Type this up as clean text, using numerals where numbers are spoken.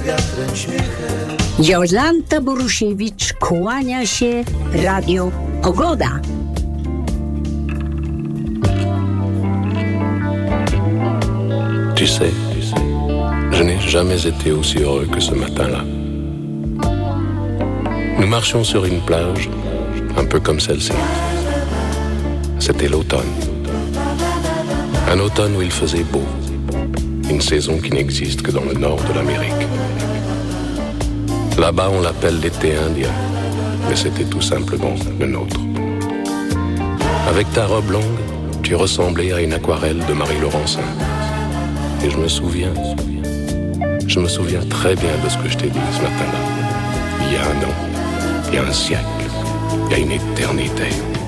wiatrem śmiechem. Jolanta Borusiewicz, kłania się Radio Pogoda. Tu sais, je n'ai jamais été aussi heureux que ce matin-là. Nous marchions sur une plage, un peu comme celle-ci. C'était l'automne. Un automne où il faisait beau. Une saison qui n'existe que dans le nord de l'Amérique. Là-bas, on l'appelle l'été indien, mais c'était tout simplement le nôtre. Avec ta robe longue, tu ressemblais à une aquarelle de Marie Laurencin. Et je me souviens très bien de ce que je t'ai dit ce matin-là. Il y a un an, il y a un siècle, il y a une éternité.